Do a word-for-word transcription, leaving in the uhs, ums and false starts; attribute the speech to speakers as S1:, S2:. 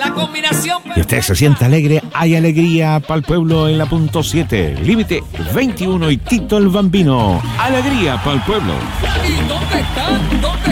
S1: La combinación.
S2: Y usted se siente alegre, hay alegría para el pueblo en la punto siete. Límite veintiuno y Tito el Bambino. Alegría para el pueblo.
S1: ¿Y dónde están? ¿Dónde